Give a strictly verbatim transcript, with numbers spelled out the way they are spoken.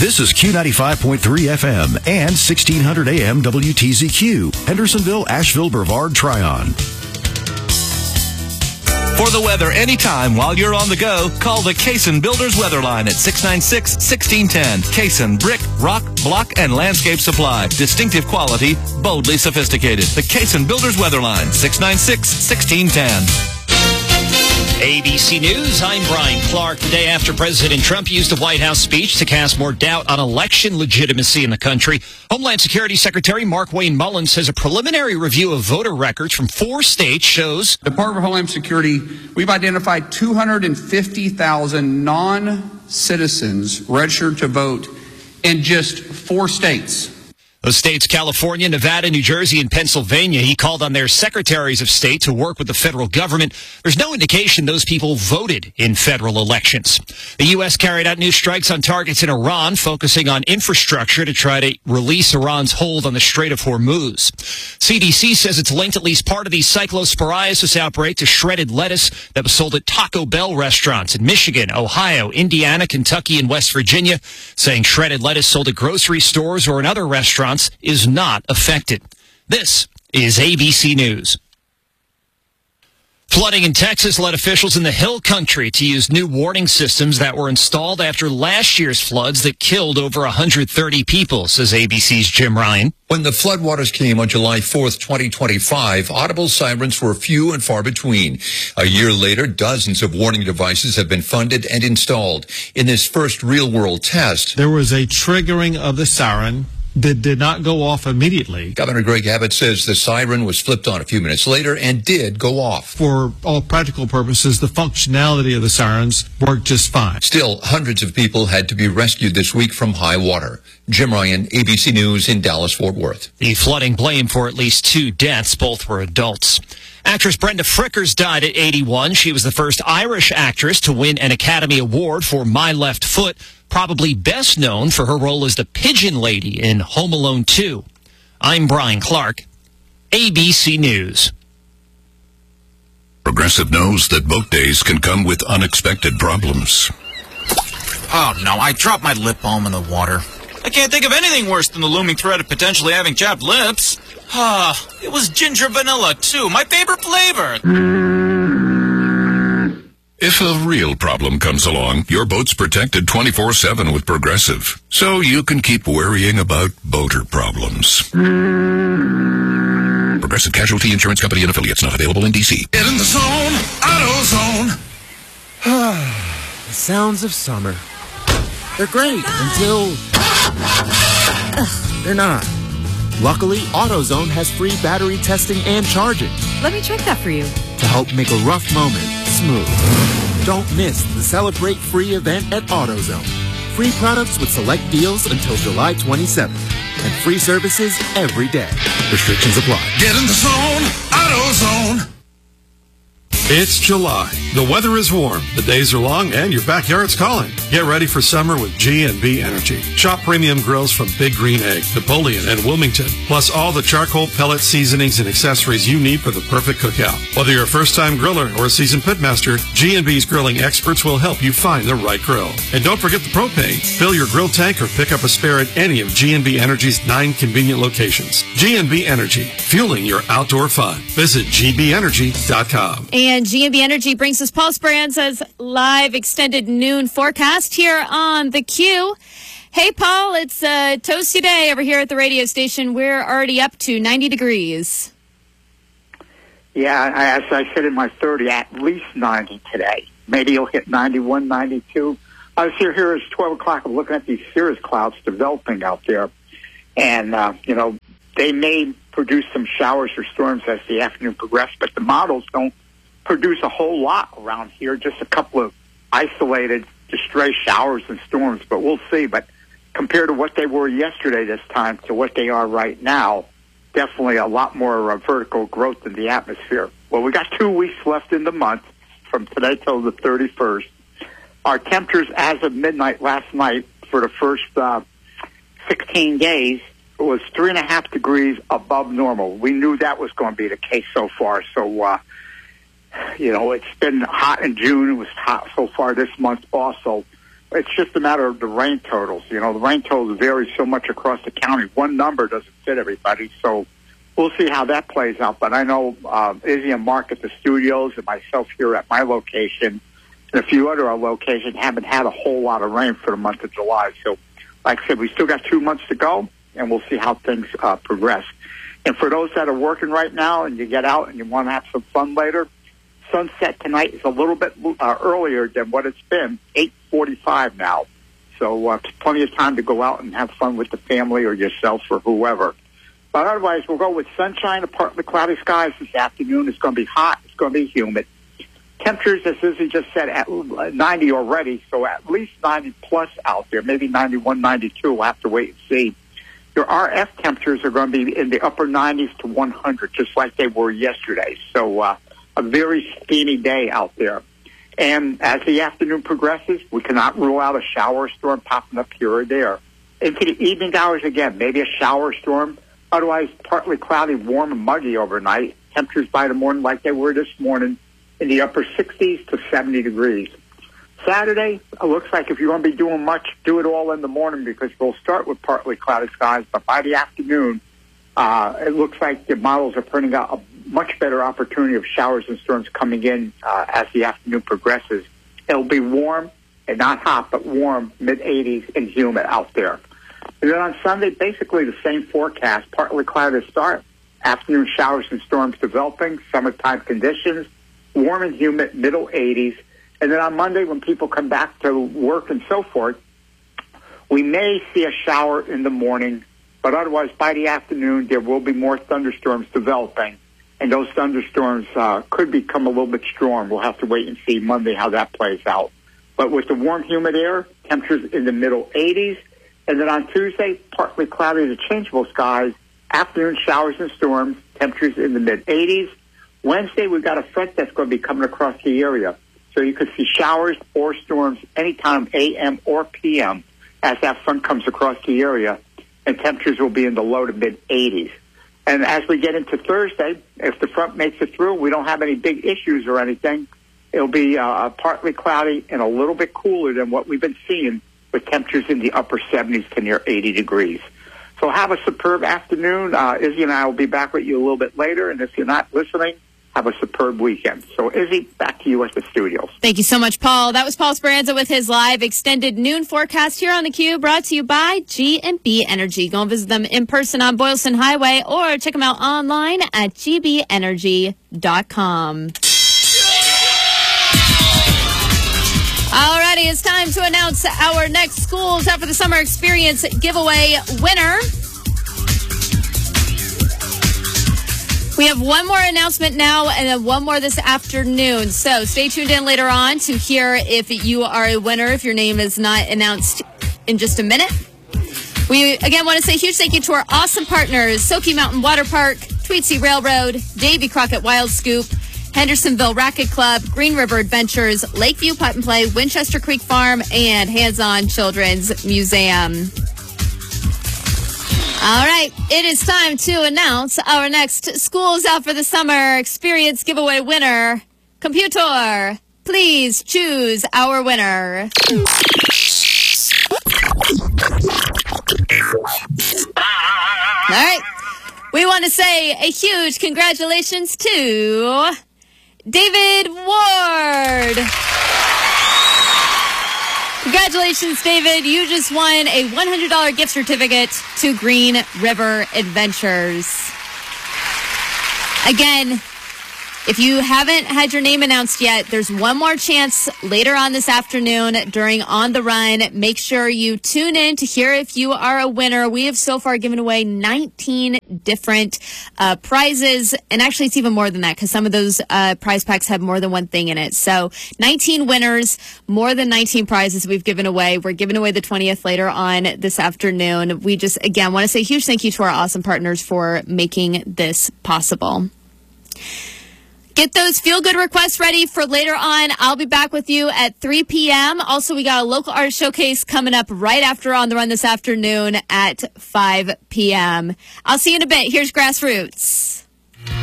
This is Q ninety-five point three F M and sixteen hundred A M W T Z Q, Hendersonville, Asheville, Brevard, Tryon. For the weather anytime while you're on the go, call the Cason Builders Weather Line at six nine six, one six one zero. Cason Brick, Rock, Block, and Landscape Supply. Distinctive quality, boldly sophisticated. The Cason Builders Weather Line, six nine six, one six one zero. A B C News, I'm Brian Clark. The day after President Trump used the White House speech to cast more doubt on election legitimacy in the country, Homeland Security Secretary Markwayne Mullin says a preliminary review of voter records from four states shows Department of Homeland Security, we've identified two hundred fifty thousand non-citizens registered to vote in just four states. Those states, California, Nevada, New Jersey, and Pennsylvania. He called on their secretaries of state to work with the federal government. There's no indication those people voted in federal elections. The U S carried out new strikes on targets in Iran, focusing on infrastructure to try to release Iran's hold on the Strait of Hormuz. C D C says it's linked at least part of the cyclosporiasis outbreak to shredded lettuce that was sold at Taco Bell restaurants in Michigan, Ohio, Indiana, Kentucky, and West Virginia, saying shredded lettuce sold at grocery stores or in other restaurants is not affected. This is A B C News. Flooding in Texas led officials in the Hill Country to use new warning systems that were installed after last year's floods that killed over one hundred thirty people, says A B C's Jim Ryan. When the floodwaters came on July fourth, twenty twenty-five, audible sirens were few and far between. A year later, dozens of warning devices have been funded and installed. In this first real-world test, there was a triggering of the siren that did not go off immediately. Governor Greg Abbott says the siren was flipped on a few minutes later and did go off. For all practical purposes, the functionality of the sirens worked just fine. Still, hundreds of people had to be rescued this week from high water. Jim Ryan, A B C News in Dallas-Fort Worth. The flooding blamed for at least two deaths. Both were adults. Actress Brenda Frickers died at eighty-one. She was the first Irish actress to win an Academy Award for My Left Foot, probably best known for her role as the Pigeon Lady in Home Alone two. I'm Brian Clark, A B C News. Progressive knows that boat days can come with unexpected problems. Oh, no, I dropped my lip balm in the water. I can't think of anything worse than the looming threat of potentially having chapped lips. Ah, it was ginger vanilla, too, my favorite flavor. If a real problem comes along, your boat's protected twenty-four seven with Progressive, so you can keep worrying about boater problems. Progressive Casualty Insurance Company and Affiliates, not available in D C. Get in the zone, AutoZone. The sounds of summer. They're great until they're not. Luckily, AutoZone has free battery testing and charging. Let me check that for you. To help make a rough moment smooth. Don't miss the Celebrate Free event at AutoZone. Free products with select deals until July twenty-seventh. And free services every day. Restrictions apply. Get in the zone, AutoZone. It's July. The weather is warm, the days are long, and your backyard's calling. Get ready for summer with G and B Energy. Shop premium grills from Big Green Egg, Napoleon, and Wilmington, plus all the charcoal, pellet seasonings, and accessories you need for the perfect cookout. Whether you're a first-time griller or a seasoned pitmaster, G and B's grilling experts will help you find the right grill. And don't forget the propane. Fill your grill tank or pick up a spare at any of G and B Energy's nine convenient locations. G and B Energy, fueling your outdoor fun. Visit G B energy dot com. And G and B Energy brings us Paul Speranza's live extended noon forecast here on the Q. Hey, Paul, it's a toasty day over here at the radio station. We're already up to ninety degrees. Yeah, as I said in my thirty, at least ninety today. Maybe you'll hit ninety-one, ninety-two. I was here, here it's twelve o'clock. I'm looking at these cirrus clouds developing out there. And, uh, you know, they may produce some showers or storms as the afternoon progresses, but the models don't produce a whole lot around here, just a couple of isolated stray showers and storms, but we'll see. But compared to what they were yesterday this time to what they are right now, definitely a lot more uh, vertical growth in the atmosphere. Well, we got two weeks left in the month from today till the thirty-first. Our temperatures as of midnight last night for the first uh, sixteen days was three and a half degrees above normal. We knew that was going to be the case so far, so uh, you know, it's been hot in June. It was hot so far this month also. it's just a matter of the rain totals. You know, the rain totals vary so much across the county. One number doesn't fit everybody, so we'll see how that plays out. But I know uh, Izzy and Mark at the studios and myself here at my location and a few other locations haven't had a whole lot of rain for the month of July. So, like I said, we still got two months to go, and we'll see how things uh, progress. And for those that are working right now and you get out and you want to have some fun later, sunset tonight is a little bit uh, earlier than what it's been, eight forty-five now. So uh, plenty of time to go out and have fun with the family or yourself or whoever. But otherwise, we'll go with sunshine and partly cloudy skies this afternoon. It's going to be hot. It's going to be humid. Temperatures, as Izzy just said, at ninety already, so at least ninety plus out there, maybe ninety-one, ninety-two. We'll have to wait and see. Your R F temperatures are going to be in the upper nineties to one hundred, just like they were yesterday. So uh, a very steamy day out there. And as the afternoon progresses, we cannot rule out a shower storm popping up here or there. Into the evening hours again, maybe a shower storm. Otherwise, partly cloudy, warm and muggy overnight. Temperatures by the morning like they were this morning in the upper sixties to seventy degrees. Saturday, it looks like if you're going to be doing much, do it all in the morning because we'll start with partly cloudy skies, but by the afternoon, uh, it looks like the models are printing out a much better opportunity of showers and storms coming in uh, as the afternoon progresses. It'll be warm and not hot, but warm, mid eighties and humid out there. And then on Sunday, basically the same forecast, partly cloudy to start, afternoon showers and storms developing, summertime conditions, warm and humid, middle eighties. And then on Monday, when people come back to work and so forth, we may see a shower in the morning, but otherwise by the afternoon, there will be more thunderstorms developing. And those thunderstorms uh, could become a little bit strong. We'll have to wait and see Monday how that plays out. But with the warm, humid air, temperatures in the middle eighties. And then on Tuesday, partly cloudy to changeable skies, afternoon showers and storms, temperatures in the mid eighties. Wednesday, we've got a front that's going to be coming across the area. So you could see showers or storms anytime A M or P M as that front comes across the area, and temperatures will be in the low to mid eighties. And as we get into Thursday, if the front makes it through, we don't have any big issues or anything. It'll be uh, partly cloudy and a little bit cooler than what we've been seeing with temperatures in the upper seventies to near eighty degrees. So have a superb afternoon. Uh, Izzy and I will be back with you a little bit later, and if you're not listening, have a superb weekend. So, Izzy, back to you at the studios. Thank you so much, Paul. That was Paul Speranza with his live extended noon forecast here on theCUBE, brought to you by G and B Energy. Go and visit them in person on Boylston Highway or check them out online at g b energy dot com. Alrighty, it's time to announce our next Schools Out for the Summer Experience giveaway winner. We have one more announcement now and then one more this afternoon. So stay tuned in later on to hear if you are a winner, if your name is not announced in just a minute. We, again, want to say a huge thank you to our awesome partners, Soaky Mountain Water Park, Tweetsea Railroad, Davy Crockett Wild Scoop, Hendersonville Racket Club, Green River Adventures, Lakeview Putt and Play, Winchester Creek Farm, and Hands-On Children's Museum. All right, it is time to announce our next Schools Out for the Summer Experience giveaway winner. Computer, please choose our winner. All right, we want to say a huge congratulations to David Ward. Congratulations, David. You just won a one hundred dollars gift certificate to Green River Adventures. Again, if you haven't had your name announced yet, there's one more chance later on this afternoon during On the Run. Make sure you tune in to hear if you are a winner. We have so far given away nineteen different uh, prizes. And actually, it's even more than that because some of those uh, prize packs have more than one thing in it. So nineteen winners, more than nineteen prizes we've given away. We're giving away the twentieth later on this afternoon. We just, again, want to say a huge thank you to our awesome partners for making this possible. Get those feel-good requests ready for later on. I'll be back with you at three p.m. Also, we got a local art showcase coming up right after On the Run this afternoon at five p.m. I'll see you in a bit. Here's Grassroots.